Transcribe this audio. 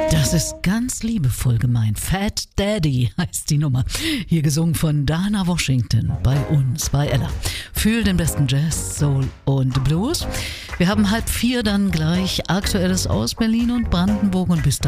Das ist ganz liebevoll gemeint. Fat Daddy heißt die Nummer. Hier gesungen von Dana Washington bei uns, bei Ella. Für den besten Jazz, Soul und Blues. Wir haben 3:30 dann gleich Aktuelles aus Berlin und Brandenburg und bis